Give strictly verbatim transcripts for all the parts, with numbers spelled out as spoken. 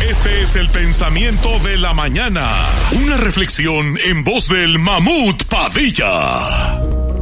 Este es el pensamiento de la mañana. Una reflexión en voz del Mamut Padilla.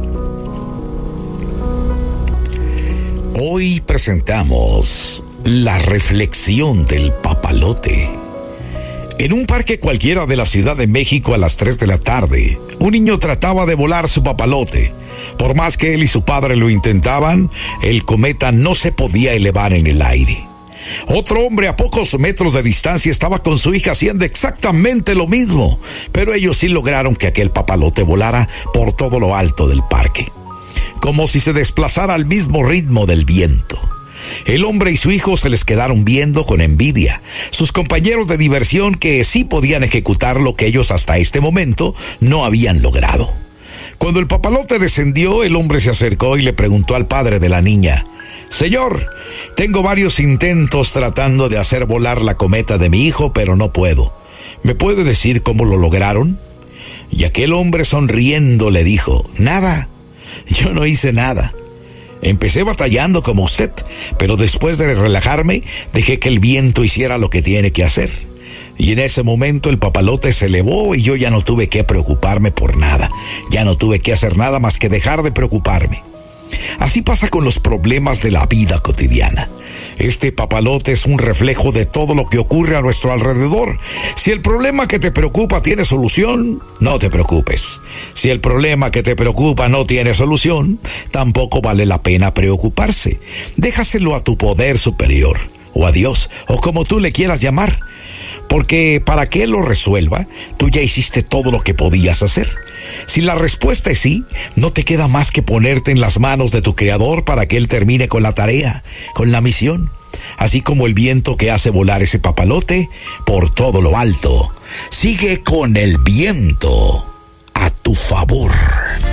Hoy presentamos la reflexión del papalote. En un parque cualquiera de la Ciudad de México a las tres de la tarde, un niño trataba de volar su papalote. Por más que él y su padre lo intentaban, el cometa no se podía elevar en el aire. Otro hombre a pocos metros de distancia estaba con su hija haciendo exactamente lo mismo, pero ellos sí lograron que aquel papalote volara por todo lo alto del parque, como si se desplazara al mismo ritmo del viento. El hombre y su hijo se les quedaron viendo con envidia, sus compañeros de diversión que sí podían ejecutar lo que ellos hasta este momento no habían logrado. Cuando el papalote descendió, el hombre se acercó y le preguntó al padre de la niña: «Señor, tengo varios intentos tratando de hacer volar la cometa de mi hijo, pero no puedo. ¿Me puede decir cómo lo lograron?». Y aquel hombre sonriendo le dijo: «Nada, yo no hice nada. Empecé batallando como usted, pero después de relajarme, dejé que el viento hiciera lo que tiene que hacer. Y en ese momento el papalote se elevó y yo ya no tuve que preocuparme por nada. Ya no tuve que hacer nada más que dejar de preocuparme». Así pasa con los problemas de la vida cotidiana. Este papalote es un reflejo de todo lo que ocurre a nuestro alrededor. Si el problema que te preocupa tiene solución, no te preocupes. Si el problema que te preocupa no tiene solución, tampoco vale la pena preocuparse. Déjaselo a tu poder superior, o a Dios, o como tú le quieras llamar. Porque para que Él lo resuelva, tú ya hiciste todo lo que podías hacer. Si la respuesta es sí, no te queda más que ponerte en las manos de tu Creador para que Él termine con la tarea, con la misión. Así como el viento que hace volar ese papalote por todo lo alto. Sigue con el viento a tu favor.